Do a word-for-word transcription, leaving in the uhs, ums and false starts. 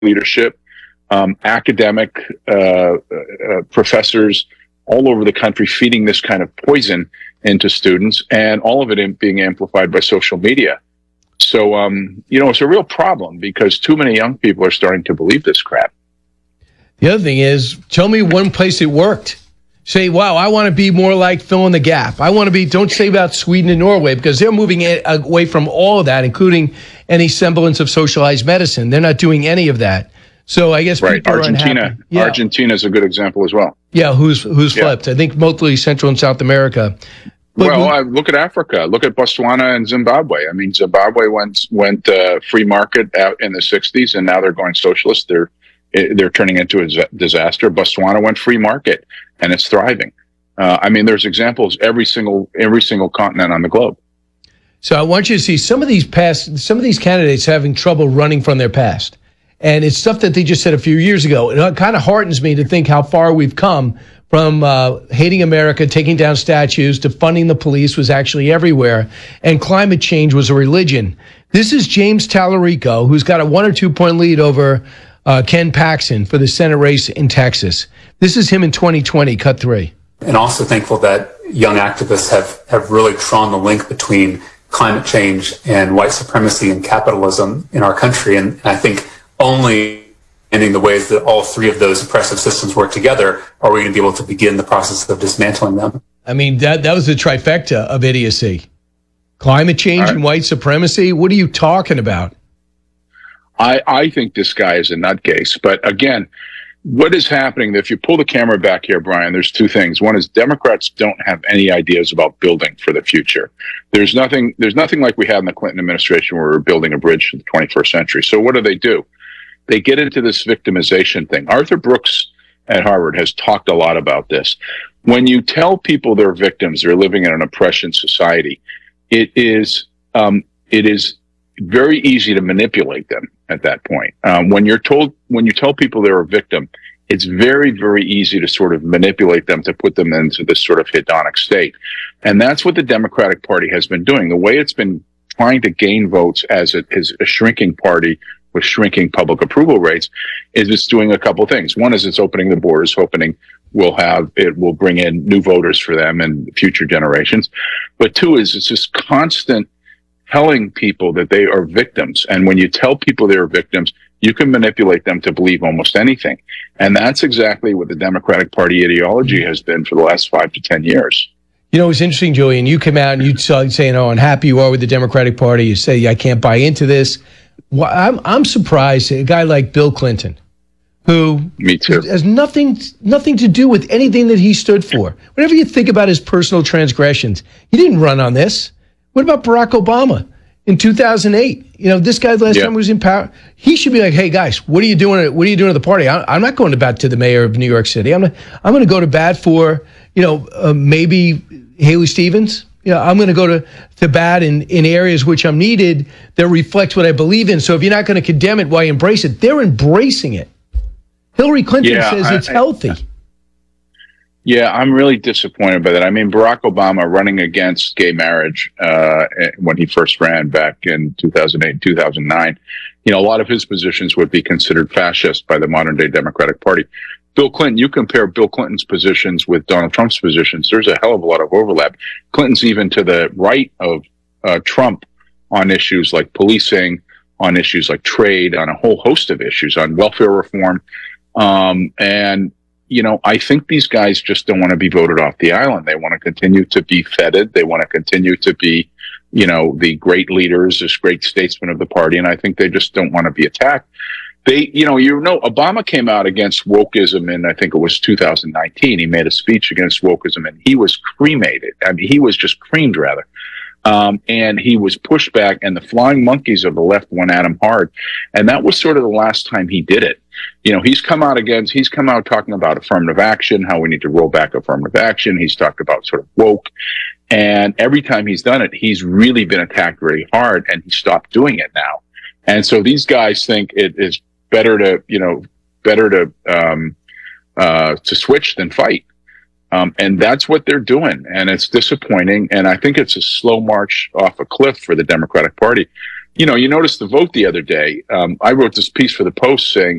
leadership, um, academic uh, uh, professors all over the country feeding this kind of poison into students, and all of it in, being amplified by social media. So, um, you know, it's a real problem because too many young people are starting to believe this crap. The other thing is, tell me one place it worked. Say, wow, I want to be more like fill in the gap. I want to be, don't say about Sweden and Norway, because they're moving away from all of that, including any semblance of socialized medicine. They're not doing any of that. So I guess right. people Argentina, are unhappy. Yeah. Argentina is a good example as well. Yeah, who's who's yeah. flipped? I think mostly Central and South America. But well, I look at Africa. Look at Botswana and Zimbabwe. I mean, Zimbabwe went went uh, free market out in the sixties, and now they're going socialist. They're they're turning into a disaster. Botswana went free market, and it's thriving. Uh, I mean, there's examples every single every single continent on the globe. So I want you to see some of these past, some of these candidates having trouble running from their past, and it's stuff that they just said a few years ago. It kind of heartens me to think how far we've come. From uh, hating America, taking down statues, to funding the police was actually everywhere, and climate change was a religion. This is James Tallarico, who's got a one or two point lead over uh, Ken Paxton for the Senate race in Texas. This is him in twenty twenty, cut three. And also thankful that young activists have, have really drawn the link between climate change and white supremacy and capitalism in our country. And I think only ending the ways that all three of those oppressive systems work together, are we going to be able to begin the process of dismantling them? I mean, that that was the trifecta of idiocy. Climate change right. and white supremacy? What are you talking about? I, I think this guy is a nutcase. But again, what is happening, if you pull the camera back here, Brian, there's two things. One is Democrats don't have any ideas about building for the future. There's nothing, there's nothing like we had in the Clinton administration where we're building a bridge to the twenty-first century. So what do they do? They get into this victimization thing. Arthur Brooks at Harvard has talked a lot about this. When you tell people they're victims, they're living in an oppression society, it is um, it is very easy to manipulate them at that point. Um, when you're told, when you tell people they're a victim, it's very, very easy to sort of manipulate them to put them into this sort of hedonic state. And that's what the Democratic Party has been doing. The way it's been trying to gain votes as it is a shrinking party with shrinking public approval rates is it's doing a couple of things. One is it's opening the borders, hoping we'll have, it will bring in new voters for them and future generations. But two is it's just constant telling people that they are victims. And when you tell people they're victims, you can manipulate them to believe almost anything. And that's exactly what the Democratic Party ideology has been for the last five to ten years. You know, it's interesting, Julian, you come out and you say, how unhappy you are with the Democratic Party. You say, I can't buy into this. Well, I'm I'm surprised a guy like Bill Clinton, who Me too. has nothing nothing to do with anything that he stood for. Whenever you think about his personal transgressions, he didn't run on this. What about Barack Obama in two thousand eight? You know, this guy last yeah. time was in power. He should be like, hey guys, what are you doing? What are you doing at the party? I, I'm not going to bat to the mayor of New York City. I'm not, I'm going to go to bat for you know uh, maybe Haley Stevens. You know, I'm going to go to, to bat in, in areas which I'm needed that reflect what I believe in. So if you're not going to condemn it, why embrace it? They're embracing it. Hillary Clinton yeah, says I, it's healthy. I, yeah, I'm really disappointed by that. I mean, Barack Obama running against gay marriage uh, when he first ran back in two thousand eight, two thousand nine, you know, a lot of his positions would be considered fascist by the modern day Democratic Party. Bill Clinton, you compare Bill Clinton's positions with Donald Trump's positions, there's a hell of a lot of overlap. Clinton's even to the right of uh, Trump on issues like policing, on issues like trade, on a whole host of issues, on welfare reform. Um, and, you know, I think these guys just don't want to be voted off the island. They want to continue to be feted. They want to continue to be, you know, the great leaders, this great statesmen of the party. And I think they just don't want to be attacked. They, you know, you know, Obama came out against wokeism in, I think it was two thousand nineteen. He made a speech against wokeism and he was cremated. I mean, he was just creamed rather. Um, and he was pushed back and the flying monkeys of the left went at him hard. And that was sort of the last time he did it. You know, he's come out against, he's come out talking about affirmative action, how we need to roll back affirmative action. He's talked about sort of woke. And every time he's done it, he's really been attacked very hard and he stopped doing it now. And so these guys think it is better to, you know, better to, um, uh, to switch than fight. Um, and that's what they're doing. And it's disappointing. And I think it's a slow march off a cliff for the Democratic Party. you know, you noticed the vote the other day. Um, I wrote this piece for the Post saying